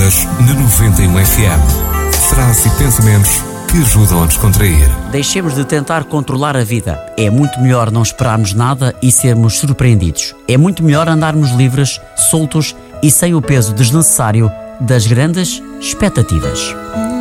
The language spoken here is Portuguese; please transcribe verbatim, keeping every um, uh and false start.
horas na noventa e um F M. Frases e pensamentos que ajudam a descontrair. Deixemos de tentar controlar a vida. É muito melhor não esperarmos nada e sermos surpreendidos. É muito melhor andarmos livres, soltos e sem o peso desnecessário das grandes expectativas.